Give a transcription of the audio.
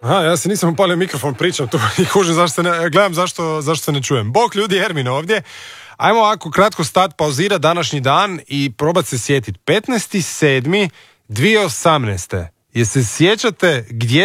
Aha, ja se nisam upalio mikrofon, pričam tu i kužim gledam zašto se ne čujem. Bok ljudi, Ermin ovdje. Ajmo ovako kratko pauzirati današnji dan i probat se sjetiti. 15.7.2018. Jel se sjećate gdje